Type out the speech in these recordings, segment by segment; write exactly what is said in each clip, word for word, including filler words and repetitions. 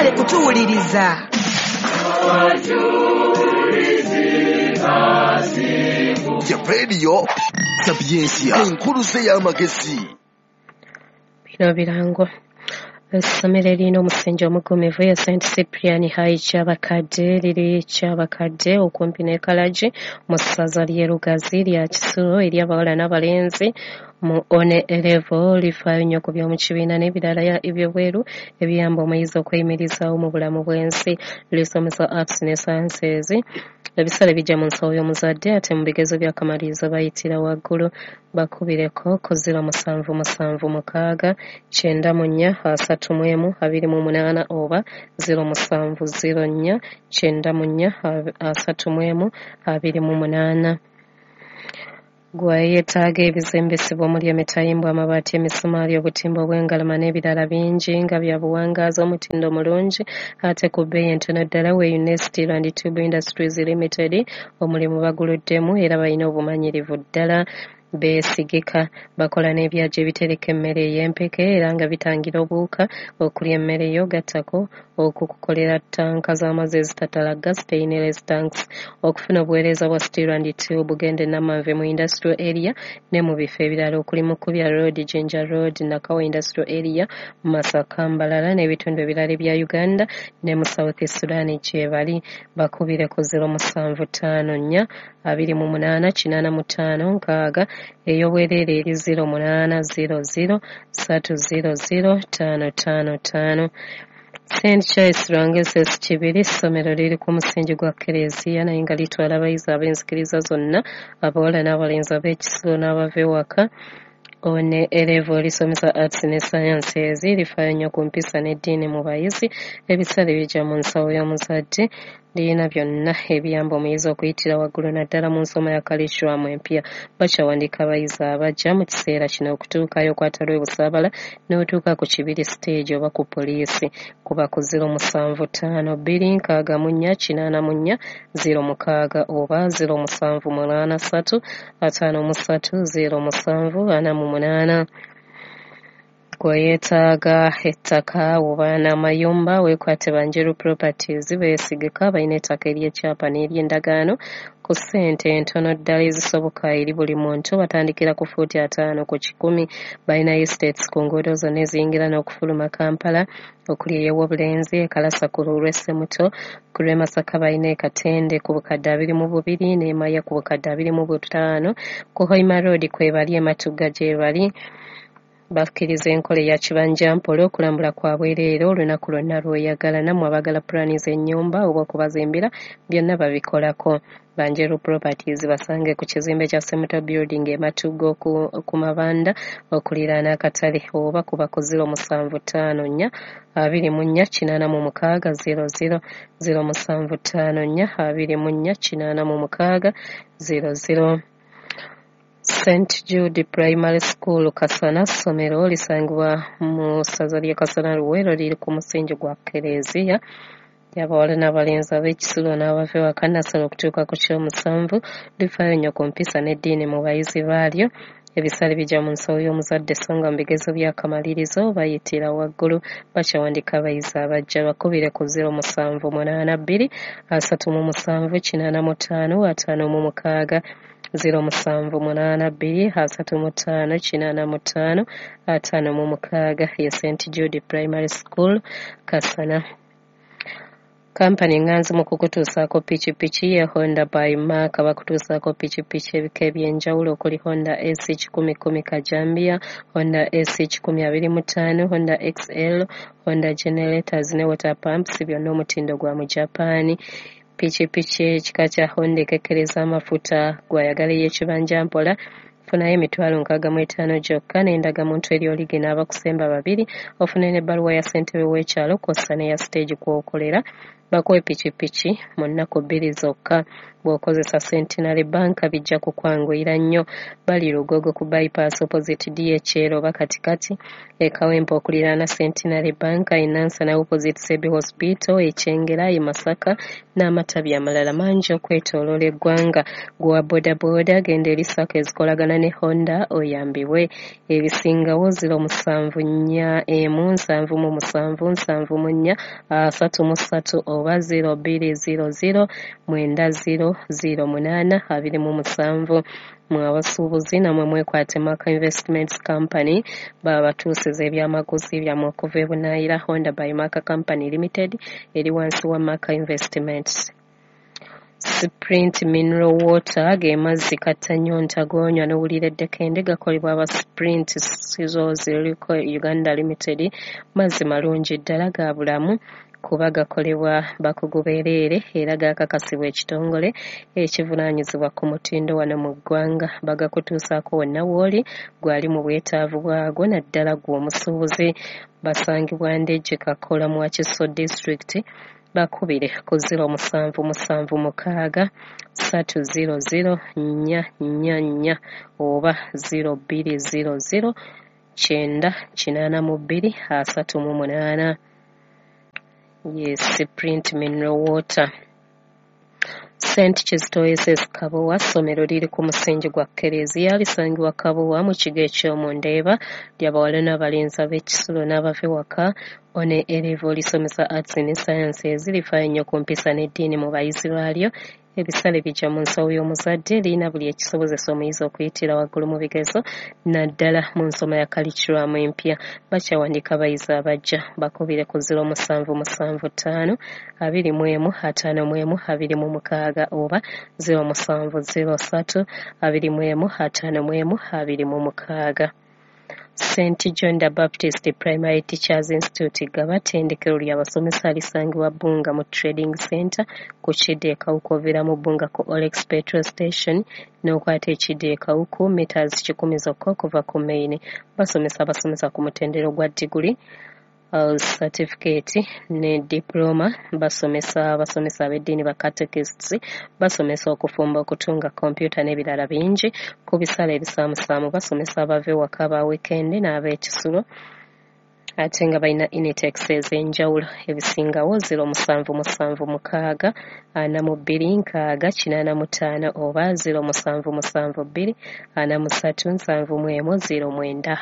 mwagale kutuwuliriza. Ya radio Sapiensia enkuluze y'amagezi. Bino birango essomero erina omusingi omugumivu ya Saint Cyprian High Kyabakadde liri Kyabakadde okumpi ne Kalaji mu ssaza ly'e Lugazi lya Kisulo ery'abawala n'abalenzi mu one elevo lifaayo nnyo ku by'omu kibiina n'ebirala ebyobweru ebiyamba omuyizi okweyimirizaawo mu bulamu bw'ensi. Lisomesa arts ne sciences. Ebisale bijja mu nsawo y'omuzadde ate mu bigezo by'akamalirizo bayitira waggulu. Bakubireko ku ziro musanvu musanvu mukaaga kyenda mu nnya asatu mu emu abiri mu munaana oba ziro musanvu ziro nnya kyenda mu nnya asatu mu emu abiri mu munaana. Gwe yeetaaga ebizimbisibwa omuli emitayimbwa, amabaati, emisumaali, obutimba obw'engalama n'ebirala bingi nga bya buwangaazi omutindo mulungi ate ku bbeeyi entono ddala. We University Land Tube Industries Limited omulimu baguluddemu era balina obumanyirivu ddala. Beesigika bakola n'ebyagi ebitereka emmere ey'empeke era nga bitangira obuwuka okulya emmere yo. Gattako okukukolera ttanka z'amazzi ezitatala gas stainless tanks. Okufuna obuweereza bwa Steel and Tube gende Namanve mu industrial area ne mu bifo ebirala okuli Mukubya Road, Jinja Road, Nakawa industrial area, Masaka, Mbalala n'ebitundu ebirala ebya Uganda ne mu South Sudan gye bali. Bakubire ku ziro musanvu ttaano nnya abiri mu munaana kinaana mu ttaano nkaaga ey'obwereere eri ziro munaana ziro ziro ssatu ziro ziro ttaano ttaano ttaano. Saint Charles Lwangeses Kibiri essomero liri ku musingi gwa Kereziya naye nga litwala abayizi ab'enzikiriza zonna abawala n'abalenzi ab'ekisulo n'abava ewaka. One elevo lisomesa arts ne sciences lifaayo nnyo ku mpisa n'eddiini mu bayizi. Ebisale bijja mu nsawo y'omuzadde lirina byonna ebiyamba omuyizi okuyitira waggulu naddala mu nsoma ya kaliciwamu empya. Bakyawandiika abayizi abajja mu kiseera kino okutuukayo okwata lw'ebusaabala n'otuuka ku kibiri stage oba ku poliisi. Kuba ku ziro musanvu ttaano bbiri nkaaga mu nnya kinaana mu nnya ziro mukaaga oba ziro musanvu munaana ssatu ataano mu ssatu ziro musanvu ana mu munaana. Gwe yeetaaga ettaka oba n'amayumba weekwate Banjeru Properties beesigika balina ettaka ery'ekyapa n'ery'endagaano ku ssente entono ddala ezisoboka eri buli muntu. Batandikira ku fuuti ataano ku kikumi. Balina estates ku nguudo zonna eziyingira n'okufuluma Kampala okuli ey'Obulenzi, Ekalasa ku lw'Essemuto, ku lw'e Masaka balina e Katende ku bukadde abiri mu bubiri n'e Maya ku bukadde abiri mu butaano. Ku Hoima Road kwe bali, e Matugga gye bali. Bakkiriza enkola eya kibanja mpolo okulambula kwa bwereere olunaku lwonna lw'oyagala. Nammwe abagala pulaani z'ennyumba oba okubazimbira byonna babikolako. Banjeru Properties basange ku kizimbe kya Semuto Building e Matugga ku Mabanda okuliraana akatale oba kuba ku ziro musanvu ttaano nnya abiri mu nnya kinaana mu mukaaga ziro ziro ziro musanvu ttaano nnya abiri mu nnya kinaana mu mukaaga ziro ziro. Saint Jude Primary School Kasana ssomero lisangibwa mu ssaza ly'e Kasana Luweero liri ku musingi gwa Kereziya y'abawala n'abalenzi ab'ekisulo n'abava ewaka Nassalo okutuuka ku kyomusanvu. Lifaayo nnyo ku mpisa n'eddiini mu bayizi baalyo. Ebisale bijja mu nsawo y'omuzadde so nga mu bigezo by'akamalirizo bayitira waggulu. Bakyawandiika abayizi abajja. Bakubire ku ziro musanvu munaana bbiri asatu mu musanvu kinaana mu ttaano ataano mu mukaaga ziro musanvu munaana bbiri asatu mu ttaano kinaana mu ttaano ataano mu mukaaga. Ye Saint Jude Primary School Kasana. Kampani nganzi mu kukutuusaako pikipiki ye Honda by Mark bakutuusaako pikipiki ebika eby'enjawulo okuli Honda A C kikumi kumi Kajambia, Honda A C kikumi abiri mu ttaano, Honda X L, Honda Generators ne water pumps byonna omutindo gwa mu Japan. Pikipiki ekika kya Honda ekekkereza amafuta gwayagala ey'ekibanja mpola funayo emitwalo nkaaga mu etaano gyokka n'endagamuntu eri oligina abakusemba babiri ofune n'ebbaluwa ya ssentebe w'ekyalo kw'ossa n'eya stage kw'okolera. Bakuwe pikipiki mu nnaku bbiri zokka. bw'okozesa Centenary Bank bijja kukwanguyira nnyo. Bali Lugogo ku bypass opposite D H L oba katikati, e Kawempe okuliraana Centenary Bank, e Nansana opposite Sebi Hospital, e Kyengera, e Masaka n'amatabi amalala mangi okwetooloola eggwanga. Gwa boda boda genda eri Sacco ezikolagana ne Honda oyambibwe. Ebisingawo ziro musanvu nnya emu nsanvu mu musanvu nsanvu mu nnya asatu mu ssatu oba ziro bbiri ziro ziro mwenda ziro ziro munaana abiri mu musanvu. Mwe abasuubuzi namwe mwekwate Maka Investments Company baba batuusiza ebyamaguzi byammwe okuva e Bunaayira. Honda by Maka Company Limited eri wansi wa Maka Investments. Sprint Mineral Water ge mazzi kattanyonta gonywa n'owulira eddekende gakolebwa aba Sprint Scissors Uganda Limited. Mazzi malungi ddala ga bulamu kuba gakolebwa bakugu bereere era gakakasibwa ekitongole ekivunaanyizibwa ku mutindo wano mu ggwanga. Bagakutuusaako wonna w'oli gwali mu bwetaavu bwagwo naddala gw'omusuubuzi. Basangibwa Ndejje Kakola mu Wakiso District. Bakubire ku ziro musanvu musanvu mukaaga ssatu ziro ziro nnya nnya nnya oba ziro bbiri ziro ziro kyenda kinaana mu bbiri asatu mu munaana. Yes, Sprint Mineral Water. Saint Kizitoyes Kabowa ssomero liri ku musingi gwa Kereziya lisangibwa Kabowa mu kigo eky'omundeeba ly'abawala n'abalenzi ab'ekisulo n'abava ewaka. One Erevo lisomesa arts ne sciences lifaayo nnyo ku mpisa n'eddiini mu bayizi baalyo. Ebisale bijja mu nsawo y'omuzadde lirina buli ekisobozesa omuyizi okuyitira waggulu mu bigezo naddala mu nsoma ya curriculum empya. Bakyawandiika abayizi abajja. Bakubire ku ziro musanvu musanvu ttaano abiri mu emu ataano mu emu abiri mu mukaaga oba ziro musanvu ziro ssatu abiri mu emu ataano mu emu abiri mu mukaaga. Saint John the Baptist Primary Teachers Institute gaba ttendekero ly'abasomesa lisangibwa Bbunga mu Trading Center ku Kidde Kawukovera mu Bbunga ku Olex Petrol Station n'okwata ekidde Kawuku meters kikumi zokka okuva ku main. Basomesa basomesa ku mutendero gwa diguli Uh, certificate ne diploma. Basomesa basomesa ab'eddiini ba catechists. Basomesa okufumba okutunga computer n'ebirala bingi. Ku bisale ebisaamusaamu basomesa abava ewaka ba weekend n'ab'ekisulo ate nga balina initex ez'enjawulo. Ebisingawo ziro musanvu musanvu mukaaga ana mu bbiri nkaaga kinaana mu ttaano oba ziro musanvu musanvu bbiri ana mu ssatu nsanvu mu emu ziro mwenda.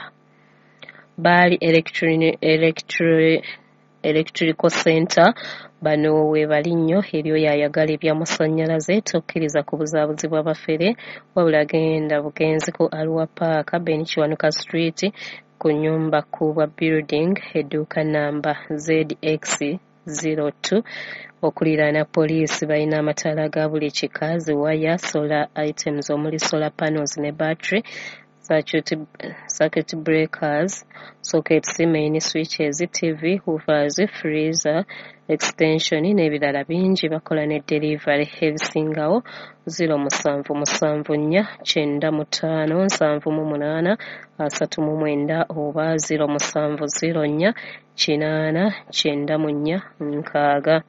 Baali electri electri electrical center bano we bali nnyo eri oyo ayagala ebyamasanyalaze tokkiriza ku buzaabuzi bw'abafere wabula genda bugenzi ku Alwa Park Ben Kiwanuka Street ku nyumba kubwa building edduuka namba Z X zero two okuliraana poliisi balina amataala ga buli kika ziwaya solar items omuli solar panels ne battery Circuit, circuit breakers, sockets, main switches, T V, hoovers, freezer, extension n'ebirala bingi. Bakola ne delivery. Ebisingawo ziro musanvu musanvu nnya kyenda mu ttaano nsanvu mu munaana asatu mu mwenda oba ziro musanvu ziro nnya kinaana kyenda mu nnya nkaaga.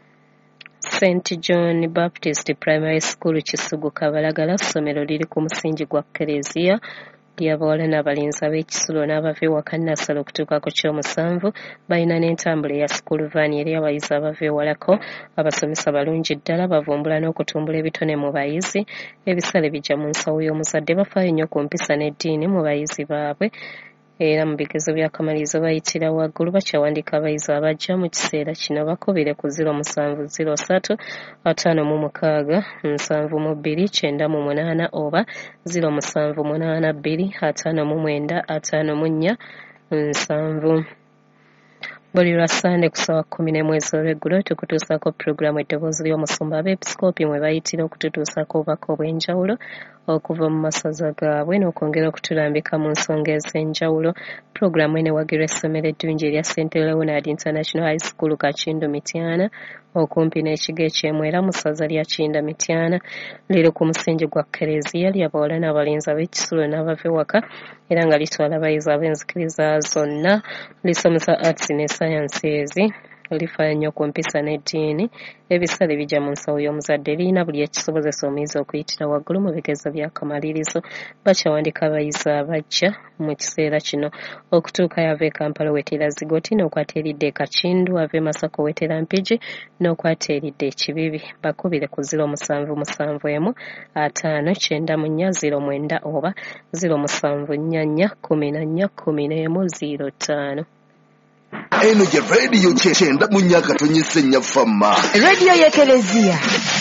Saint John Baptist Primary School Kisugu Kabalagala ssomero liri ku musingi gwa Kereziya ly'abawala n'abalenzi ab'ekisulo n'abava ewaka Nassalo okutuuka ku ky'omusanvu. Balina n'entambula eya school van eri abayizi abava ewalako. Abasomesa balungi ddala bavumbula n'okutumbula ebitone mu bayizi. Ebisale bijja mu nsawo y'omuzadde. Bafaayo nnyo ku mpisa n'eddiini mu bayizi baabwe era mu bigezo by'akamalirizo bayitira waggulu. Bakyawandiika abayizi abajja mu kiseera kino. Bakubire ku ziro musanvu ziro ssatu ataano mu mukaaga nsanvu mu bbiri kyenda mu munaana oba ziro musanvu munaana bbiri ataano mu mwenda ataano mu nnya nsanvu. Buli lwa Sande ku ssaawa kkumi n'emu ez'olweggulo tukutuusaako pulogulaamu eddoboozi ly'omusumba ab'episikoopi mwe bayitira okututuusaako obubaka obw'enjawulo okuva mu masaza gaabwe n'okwongera okutulambika mu nsonga ez'enjawulo. Pulogulaamu eno ewagirwa essomero eddungi erya Saint Leonard International High School Kakindu Mityana okumpi n'ekigo eky'Emwera mu ssaza lya Kinda Mityana. Liri ku musingi gwa Kereziya ly'abawala n'abalenzi ab'ekisulo n'abava ewaka era nga litwala abayizi ab'enzikiriza zonna. Lisomesa arts ne sciences lifayo nnyo ku mpisa n'eddiini ebisale bijja mu nsawo y'omuzadde erina buli ekisobozesa omuyizi okuyitira waggulu mu bigezo by'akamalirizo bakyawandiika abayizi abajja mu kiseera kino okutuuka yava e Kampala wetera Zigoti n'okwata eridde e Kakindu ava e Masaka wetera Mpigi n'okwata eridde e Kibibi bakubire ku ziro musanvu musanvu emu ataano kyenda mu nnya ziro mwenda oba ziro musanvu nnya nnya kumi na nnya kumi n'emu ziro ttaano. Eno gye rediyo kyenda mu nnya katonnyesa ennya famma rediyo y'Ekelezia